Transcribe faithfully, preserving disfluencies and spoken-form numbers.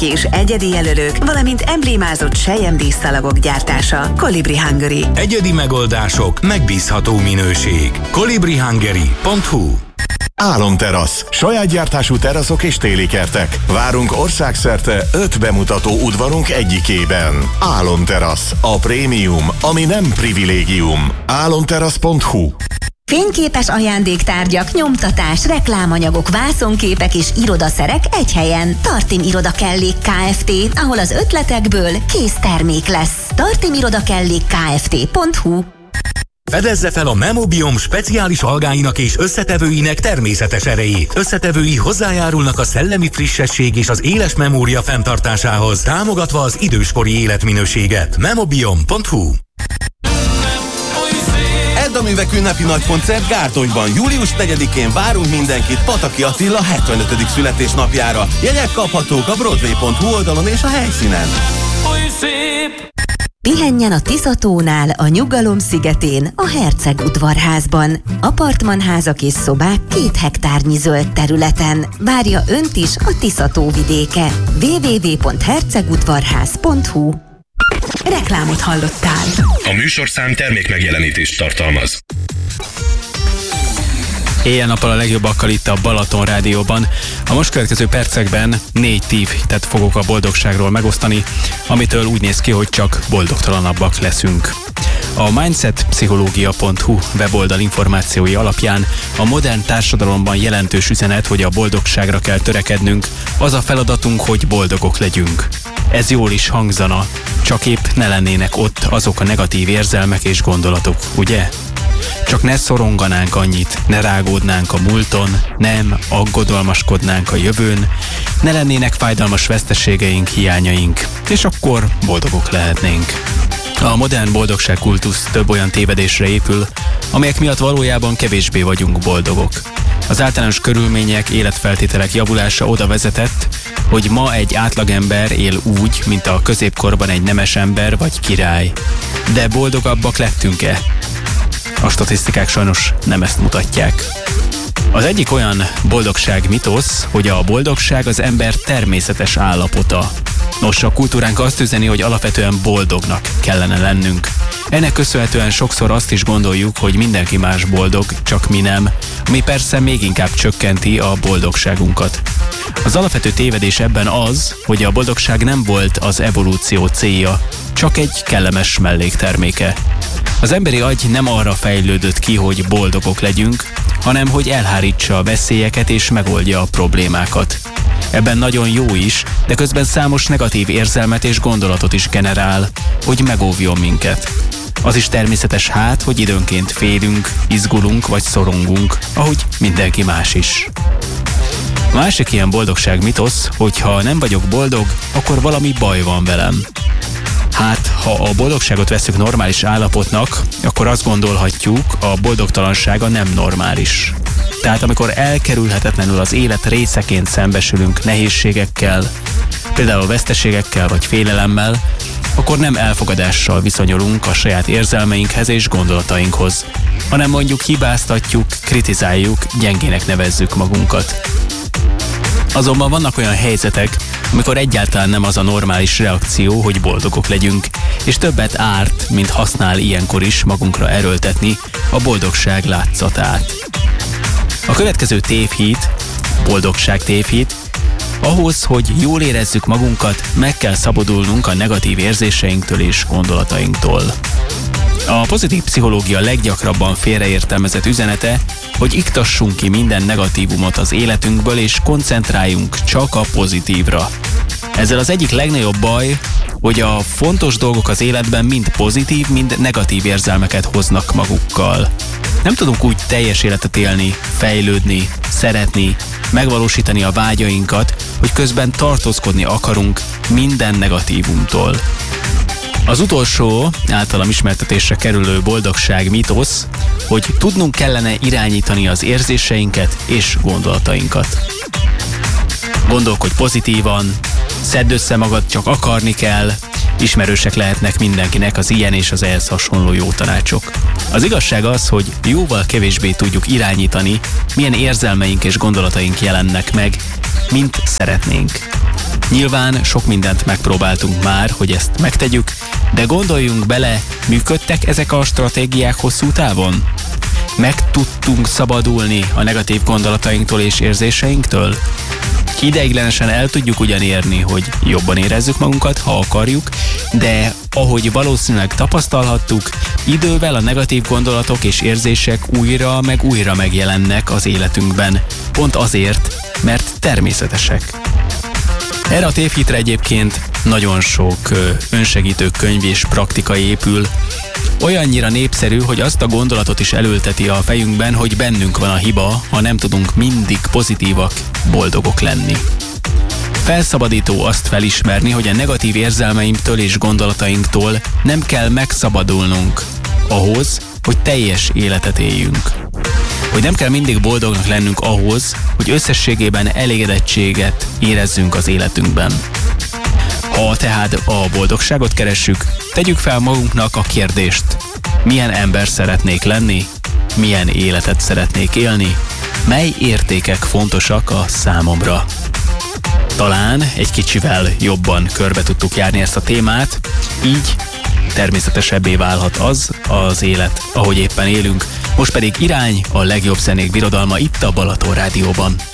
és egyedi jelölők, valamint emblémázott selyemdíszszalagok gyártása. Kolibri Hungary. Egyedi megoldások, megbízható minőség. kolibri hungary pont hu. Álomterasz. Saját gyártású teraszok és téli kertek. Várunk országszerte öt bemutató udvarunk egyikében. Álomterasz. A prémium, ami nem privilégium. álomterasz pont hu. Fényképes ajándéktárgyak, nyomtatás, reklámanyagok, vászonképek és irodaszerek egy helyen. Tartim Irodakellék Kft., ahol az ötletekből kész termék lesz. tartim irodakellék kft pont hu. Fedezze fel a Memobiom speciális algáinak és összetevőinek természetes erejét. Összetevői hozzájárulnak a szellemi frissesség és az éles memória fenntartásához, támogatva az időskori életminőséget. Memobiom pont hu. Edda Művek ünnepi nagykoncert Gárdonyban. július negyedikén várunk mindenkit Pataki Attila hetvenötödik születésnapjára. Jegyek kaphatók a broadway pont hu oldalon és a helyszínen. Pihenjen a Tiszatónál, a Nyugalom szigetén, a Herceg udvarházban. Apartmanházak és szobák két hektárnyi zöld területen. Várja önt is a Tiszató vidéke. double-u double-u double-u pont hercegudvarház pont hu. Reklámot hallottál. A műsorszám termékmegjelenítést tartalmaz. Éjjel-nappal a legjobbakkal itt a Balaton Rádióban. A most következő percekben négy tívhitet fogok a boldogságról megosztani, amitől úgy néz ki, hogy csak boldogtalanabbak leszünk. A mindset pszichológia pont hu weboldal információi alapján a modern társadalomban jelentős üzenet, hogy a boldogságra kell törekednünk, az a feladatunk, hogy boldogok legyünk. Ez jól is hangzana, csak épp ne lennének ott azok a negatív érzelmek és gondolatok, ugye? Csak ne szoronganánk annyit, ne rágódnánk a múlton, nem aggodalmaskodnánk a jövőn, ne lennének fájdalmas veszteségeink, hiányaink, és akkor boldogok lehetnénk. A modern boldogságkultusz több olyan tévedésre épül, amelyek miatt valójában kevésbé vagyunk boldogok. Az általános körülmények, életfeltételek javulása oda vezetett, hogy ma egy átlagember él úgy, mint a középkorban egy nemes ember vagy király. De boldogabbak lettünk-e? A statisztikák sajnos nem ezt mutatják. Az egyik olyan boldogság mitosz, hogy a boldogság az ember természetes állapota. Nos, a kultúránk azt üzeni, hogy alapvetően boldognak kellene lennünk. Ennek köszönhetően sokszor azt is gondoljuk, hogy mindenki más boldog, csak mi nem, ami persze még inkább csökkenti a boldogságunkat. Az alapvető tévedés ebben az, hogy a boldogság nem volt az evolúció célja, csak egy kellemes mellékterméke. Az emberi agy nem arra fejlődött ki, hogy boldogok legyünk, hanem hogy elhárítsa a veszélyeket és megoldja a problémákat. Ebben nagyon jó is, de közben számos negatív érzelmet és gondolatot is generál, hogy megóvjon minket. Az is természetes hát, hogy időnként félünk, izgulunk vagy szorongunk, ahogy mindenki más is. A másik ilyen boldogság mitosz, hogy ha nem vagyok boldog, akkor valami baj van velem. Hát, ha a boldogságot vesszük normális állapotnak, akkor azt gondolhatjuk, a boldogtalansága nem normális. Tehát amikor elkerülhetetlenül az élet részeként szembesülünk nehézségekkel, például veszteségekkel vagy félelemmel, akkor nem elfogadással viszonyulunk a saját érzelmeinkhez és gondolatainkhoz, hanem mondjuk hibáztatjuk, kritizáljuk, gyengének nevezzük magunkat. Azonban vannak olyan helyzetek, amikor egyáltalán nem az a normális reakció, hogy boldogok legyünk, és többet árt, mint használ ilyenkor is magunkra erőltetni a boldogság látszatát. A következő tévhit, boldogság tévhit, ahhoz, hogy jól érezzük magunkat, meg kell szabadulnunk a negatív érzéseinktől és gondolatainktól. A pozitív pszichológia leggyakrabban félreértelmezett üzenete, hogy iktassunk ki minden negatívumot az életünkből és koncentráljunk csak a pozitívra. Ezzel az egyik legnagyobb baj, hogy a fontos dolgok az életben mind pozitív, mind negatív érzelmeket hoznak magukkal. Nem tudunk úgy teljes életet élni, fejlődni, szeretni, megvalósítani a vágyainkat, hogy közben tartózkodni akarunk minden negatívumtól. Az utolsó, általam ismertetésre kerülő boldogság mitosz, hogy tudnunk kellene irányítani az érzéseinket és gondolatainkat. Gondolkodj pozitívan, szedd össze magad, csak akarni kell, ismerősek lehetnek mindenkinek az ilyen és az ehhez hasonló jó tanácsok. Az igazság az, hogy jóval kevésbé tudjuk irányítani, milyen érzelmeink és gondolataink jelennek meg, mint szeretnénk. Nyilván sok mindent megpróbáltunk már, hogy ezt megtegyük, de gondoljunk bele, működtek ezek a stratégiák hosszú távon? Meg tudtunk szabadulni a negatív gondolatainktól és érzéseinktől? Ideiglenesen el tudjuk ugyan érni, hogy jobban érezzük magunkat, ha akarjuk, de ahogy valószínűleg tapasztalhattuk, idővel a negatív gondolatok és érzések újra meg újra megjelennek az életünkben. Pont azért, mert természetesek. Erre a tévhitre egyébként nagyon sok önsegítő könyv és praktika épül. Olyannyira népszerű, hogy azt a gondolatot is elülteti a fejünkben, hogy bennünk van a hiba, ha nem tudunk mindig pozitívak, boldogok lenni. Felszabadító azt felismerni, hogy a negatív érzelmeimtől és gondolatainktól nem kell megszabadulnunk ahhoz, hogy teljes életet éljünk. Hogy nem kell mindig boldognak lennünk ahhoz, hogy összességében elégedettséget érezzünk az életünkben. Ha tehát a boldogságot keressük, tegyük fel magunknak a kérdést: milyen ember szeretnék lenni, milyen életet szeretnék élni, mely értékek fontosak a számomra. Talán egy kicsivel jobban körbe tudtuk járni ezt a témát, így természetesebbé válhat az az élet, ahogy éppen élünk. Most pedig irány a legjobb zenék birodalma itt a Balaton Rádióban.